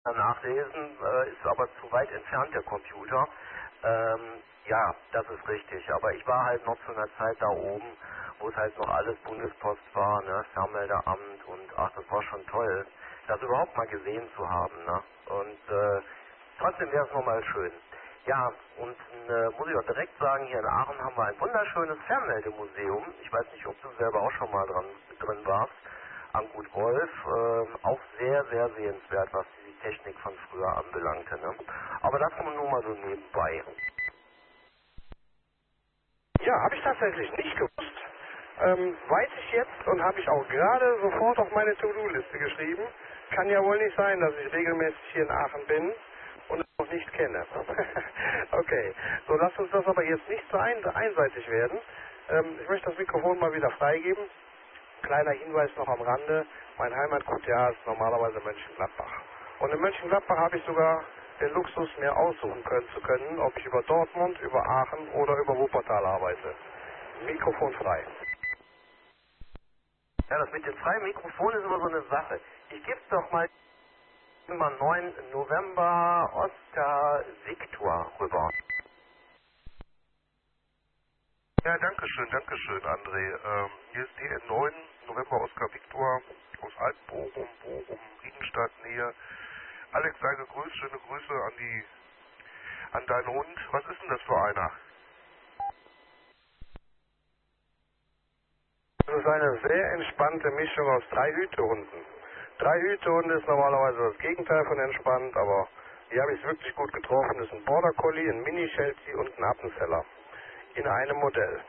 nachlesen, ist aber zu weit entfernt, der Computer. Ja, das ist richtig. Aber ich war halt noch zu einer Zeit da oben, wo es halt noch alles Bundespost war, ne, Fernmeldeamt und ach, das war schon toll, das überhaupt mal gesehen zu haben, ne. Und trotzdem wäre es nochmal schön. Ja, und muss ich auch direkt sagen, hier in Aachen haben wir ein wunderschönes Fernmeldemuseum. Ich weiß nicht, ob du selber auch schon mal drin warst. Am Gut Wolf, auch sehr, sehr sehenswert, was die Technik von früher anbelangte. Ne? Aber das nur mal so nebenbei. Ja, habe ich tatsächlich nicht gewusst. Weiß ich jetzt und habe ich auch gerade sofort auf meine To-Do-Liste geschrieben. Kann ja wohl nicht sein, dass ich regelmäßig hier in Aachen bin und es noch nicht kenne. Okay, so lasst uns das aber jetzt nicht so einseitig werden. Ich möchte das Mikrofon mal wieder freigeben. Kleiner Hinweis noch am Rande, mein Heimatgut ist normalerweise Mönchengladbach. Und in Mönchengladbach habe ich sogar den Luxus, mir aussuchen zu können, ob ich über Dortmund, über Aachen oder über Wuppertal arbeite. Mikrofon frei. Ja, das mit dem freien Mikrofon ist immer so eine Sache. Ich gebe es doch mal Nummer 9 November Oscar Victor rüber. Ja, danke schön, André. Hier ist DN9, November Oscar Victor aus Altbochum, Bochum, Riedenstadt, Nähe. Alex, sei gegrüßt, schöne Grüße an deinen Hund. Was ist denn das für einer? Das ist eine sehr entspannte Mischung aus 3 Hütehunden. 3 Hütehunde ist normalerweise das Gegenteil von entspannt, aber hier habe ich es wirklich gut getroffen. Das ist ein Border Collie, ein Mini Sheltie und ein Appenzeller. In einem Modell.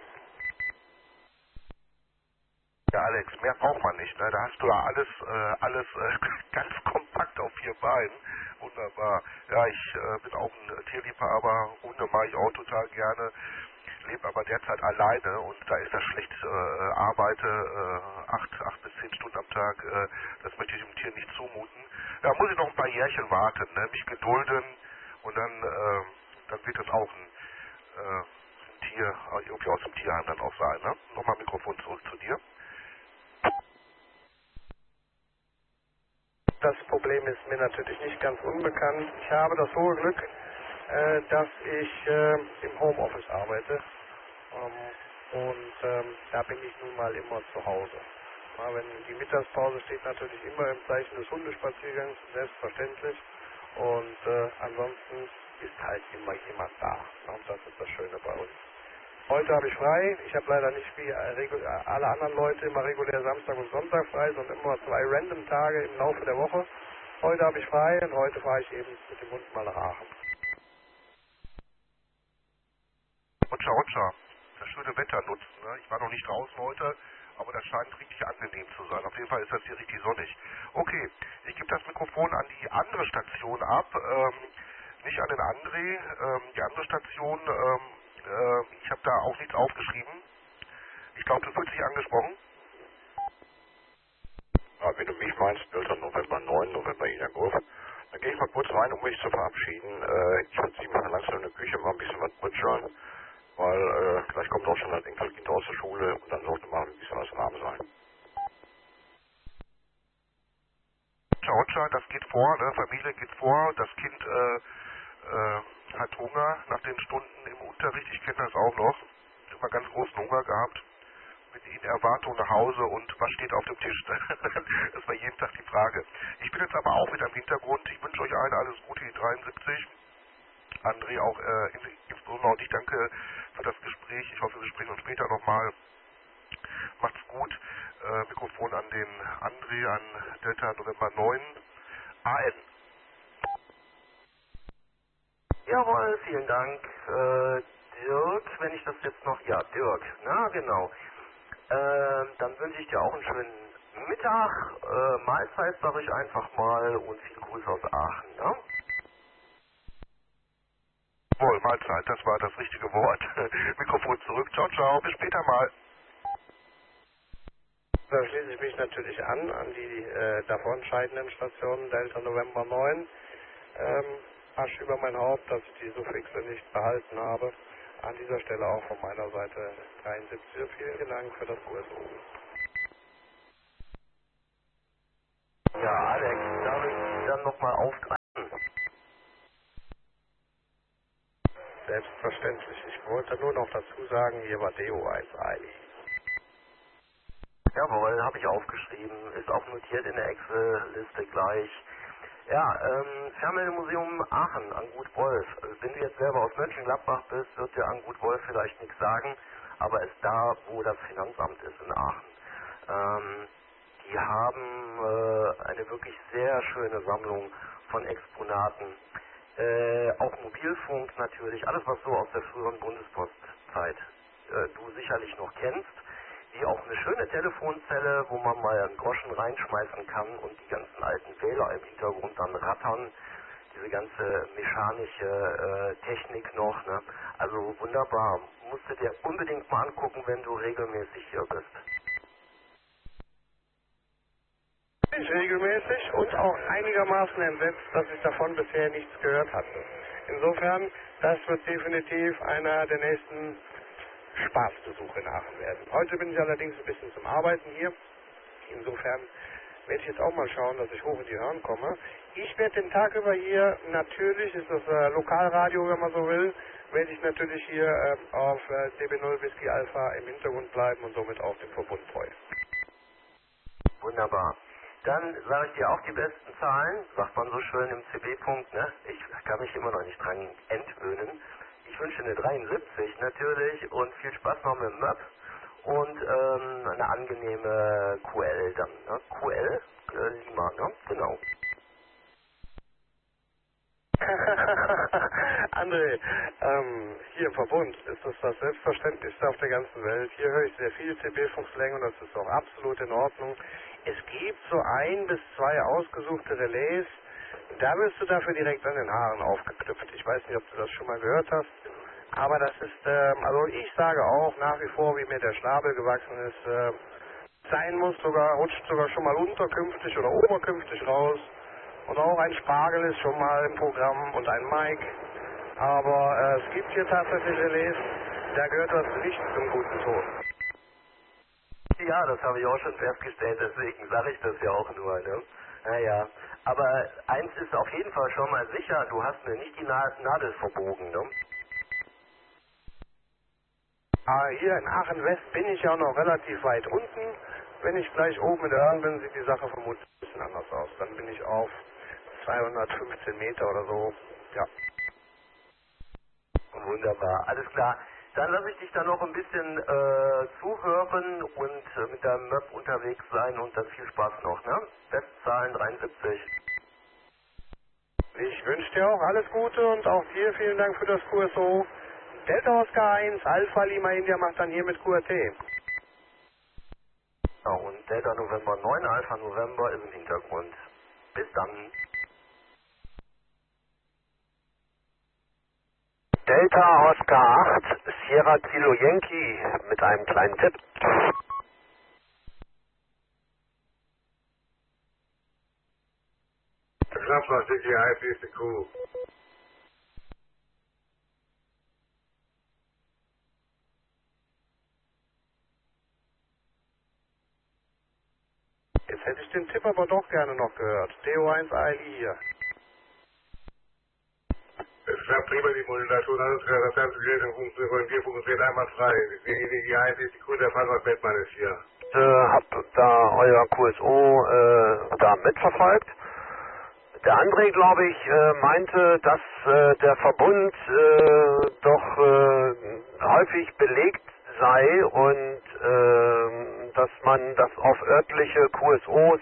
Ja, Alex, mehr braucht man nicht, ne? Da hast du ja alles ganz kompakt auf 4 Beinen. Wunderbar. Ja, ich bin auch ein Tierliebhaber. Hunde mag ich auch total gerne. Lebe aber derzeit alleine und da ist das schlecht arbeite, 8 bis 10 Stunden am Tag. Das möchte ich dem Tier nicht zumuten. Da muss ich noch ein paar Jährchen warten, ne? Mich gedulden und dann wird es auch ein Tier, irgendwie aus dem Tierheim dann auch sein, ne? Nochmal Mikrofon zurück zu dir. Das Problem ist mir natürlich nicht ganz unbekannt. Ich habe das hohe Glück, dass ich im Homeoffice arbeite. Da bin ich nun mal immer zu Hause. Ja, wenn die Mittagspause steht natürlich immer im Zeichen des Hundespaziergangs, selbstverständlich. Und ansonsten ist halt immer jemand da. Und das ist das Schöne bei uns. Heute habe ich frei. Ich habe leider nicht wie alle anderen Leute immer regulär Samstag und Sonntag frei, sondern immer 2 random Tage im Laufe der Woche. Heute habe ich frei und heute fahre ich eben mit dem Hund mal nach Aachen. Roger, das schöne Wetter nutzen, ne? Ich war noch nicht draußen heute, aber das scheint richtig angenehm zu sein. Auf jeden Fall ist das hier richtig sonnig. Okay, ich gebe das Mikrofon an die andere Station ab, nicht an den André. Die andere Station, ich habe da auch nichts aufgeschrieben. Ich glaube, du fühlst dich angesprochen. Ja, wenn du mich meinst, Delta November 9, November Ina Golf, dann gehe ich mal kurz rein, um mich zu verabschieden. Ich würde Sie mal langsam in der Küche mal ein bisschen was butchern, weil gleich kommt auch schon das Enkelkind aus der Schule und dann sollte mal ein bisschen was warm sein. Roger, das geht vor, ne? Familie geht vor, das Kind hat Hunger nach den Stunden im Unterricht, ich kenne das auch noch, immer ganz großen Hunger gehabt, mit in Erwartung nach Hause und was steht auf dem Tisch, das war jeden Tag die Frage. Ich bin jetzt aber auch wieder im Hintergrund, ich wünsche euch allen alles Gute, die 73, André auch insbesondere und ich danke für das Gespräch, ich hoffe wir sprechen uns später nochmal, macht's gut, Mikrofon an den André, an Delta November 9, AN. Jawohl, vielen Dank. Dirk, wenn ich das jetzt noch... Ja, Dirk, na genau. Dann wünsche ich dir auch einen schönen Mittag, Mahlzeit sage ich einfach mal und viele Grüße aus Aachen. Ja? Wohl, Mahlzeit, das war das richtige Wort. Mikrofon zurück, ciao, ciao, bis später mal. Da schließe ich mich natürlich an die davonscheidenden Stationen Delta November 9. Asch über mein Haupt, dass ich die Suffixe nicht behalten habe. An dieser Stelle auch von meiner Seite 73. Vielen Dank für das USO. Ja, Alex, darf ich dann nochmal aufgreifen? Selbstverständlich. Ich wollte nur noch dazu sagen, hier war DO1 Ali. Jawohl, habe ich aufgeschrieben, ist auch notiert in der Excel-Liste gleich. Ja, Fernmeldemuseum Aachen an Gut Wolf. Also wenn du jetzt selber aus Mönchengladbach bist, wird dir an Gut Wolf vielleicht nichts sagen, aber ist da, wo das Finanzamt ist in Aachen. Die haben eine wirklich sehr schöne Sammlung von Exponaten. Auch Mobilfunk natürlich, alles was so aus der früheren Bundespostzeit du sicherlich noch kennst. Wie auch eine schöne Telefonzelle, wo man mal einen Groschen reinschmeißen kann und die ganzen alten Wähler im Hintergrund dann rattern. Diese ganze mechanische Technik noch, ne? Also wunderbar. Musst du dir unbedingt mal angucken, wenn du regelmäßig hier bist. Ich regelmäßig und auch einigermaßen entsetzt, dass ich davon bisher nichts gehört hatte. Insofern, das wird definitiv einer der nächsten Spaßbesuche in Aachen werden. Heute bin ich allerdings ein bisschen zum Arbeiten hier. Insofern werde ich jetzt auch mal schauen, dass ich hoch in die Hörn komme. Ich werde den Tag über hier, natürlich ist das Lokalradio, wenn man so will, werde ich natürlich hier auf DB0 Whisky Alpha im Hintergrund bleiben und somit auch dem Verbund treu. Wunderbar. Dann sage ich dir auch die besten Zahlen, sagt man so schön im CB-Punkt, ne? Ich kann mich immer noch nicht dran entwöhnen. Ich wünsche eine 73 natürlich und viel Spaß noch mit dem MÖP und eine angenehme QL dann. Ne? QL? Lima, ne? Genau. André, hier im Verbund ist das Selbstverständlichste auf der ganzen Welt. Hier höre ich sehr viel CB-Funkslang und das ist auch absolut in Ordnung. Es gibt so 1 bis 2 ausgesuchte Relais, da wirst du dafür direkt an den Haaren aufgeknüpft. Ich weiß nicht, ob du das schon mal gehört hast, aber das ist, also ich sage auch nach wie vor, wie mir der Schnabel gewachsen ist, sein muss, rutscht sogar schon mal unterkünftig oder oberkünftig raus. Und auch ein Spargel ist schon mal im Programm und ein Mike. Aber es gibt hier tatsächlich Relais, da gehört das nicht zum guten Ton. Ja, das habe ich auch schon festgestellt, deswegen sage ich das ja auch nur, ne? Naja, aber eins ist auf jeden Fall schon mal sicher, du hast mir nicht die Nadel verbogen, ne? Hier in Aachen West bin ich ja noch relativ weit unten. Wenn ich gleich oben in der Hörn bin, sieht die Sache vermutlich ein bisschen anders aus. Dann bin ich auf 215 Meter oder so, ja. Wunderbar, alles klar. Dann lasse ich dich dann noch ein bisschen zuhören und mit deinem MÖP unterwegs sein und dann viel Spaß noch, ne? Bestzahlen 73. Ich wünsche dir auch alles Gute und auch dir vielen Dank für das QSO. Delta Oscar 1, Alpha Lima India macht dann hier mit QRT. Ja, und Delta November 9, Alpha November ist im Hintergrund. Bis dann. Delta Oscar 8, Sierra Kilo Yankee mit einem kleinen Tipp. Klappner City IPCQ. Jetzt hätte ich den Tipp aber doch gerne noch gehört. DO1 ALI hier. Es klappt prima die Modulation, alles klar, das ganze Gerät funktioniert einmal frei. Die IPCQ, der Fahrrad Bettmann ist hier. Hab da euer QSO da mitverfolgt. Der André, glaube ich, meinte, dass der Verbund doch häufig belegt sei und dass man das auf örtliche QSOs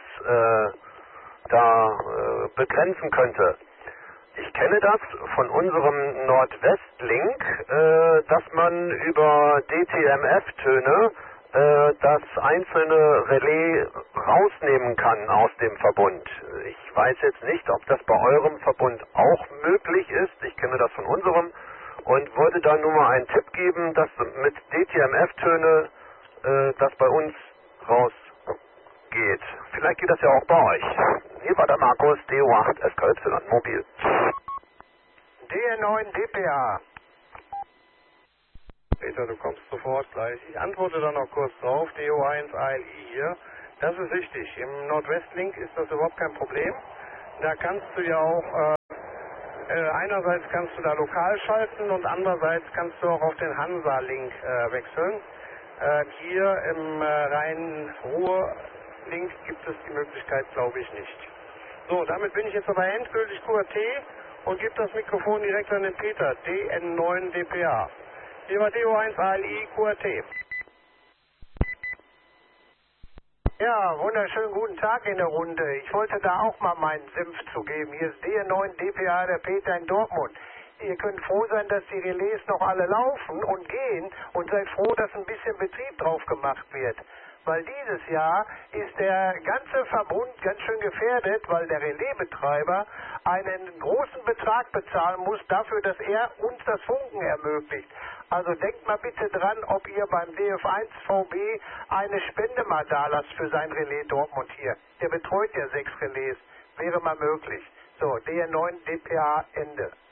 da begrenzen könnte. Ich kenne das von unserem Nordwestlink, dass man über DTMF-Töne das einzelne Relais rausnehmen kann aus dem Verbund. Ich weiß jetzt nicht, ob das bei eurem Verbund auch möglich ist. Ich kenne das von unserem und wollte da nur mal einen Tipp geben, dass mit DTMF-Töne das bei uns rausgeht. Vielleicht geht das ja auch bei euch. Hier war der Markus, DO8 SKY Mobil. DR9 DPA. Peter, du kommst sofort gleich. Ich antworte dann noch kurz drauf. DO1 ALI hier. Das ist richtig. Im Nordwestlink ist das überhaupt kein Problem. Da kannst du ja auch Einerseits kannst du da lokal schalten und andererseits kannst du auch auf den Hansa-Link wechseln. Hier im Rhein-Ruhr-Link gibt es die Möglichkeit, glaube ich, nicht. So, damit bin ich jetzt aber endgültig QRT und gebe das Mikrofon direkt an den Peter, DN9 DPA. Lieber DO1 ALI QRT. Ja, wunderschönen guten Tag in der Runde. Ich wollte da auch mal meinen Senf zugeben. Hier ist DN9 DPA, der Peter in Dortmund. Ihr könnt froh sein, dass die Relais noch alle laufen und gehen und seid froh, dass ein bisschen Betrieb drauf gemacht wird. Weil dieses Jahr ist der ganze Verbund ganz schön gefährdet, weil der Relaisbetreiber einen großen Betrag bezahlen muss dafür, dass er uns das Funken ermöglicht. Also denkt mal bitte dran, ob ihr beim DF1 VB eine Spende mal da lasst für sein Relais Dortmund hier. Der betreut ja 6 Relais. Wäre mal möglich. So, DN9 DPA Ende.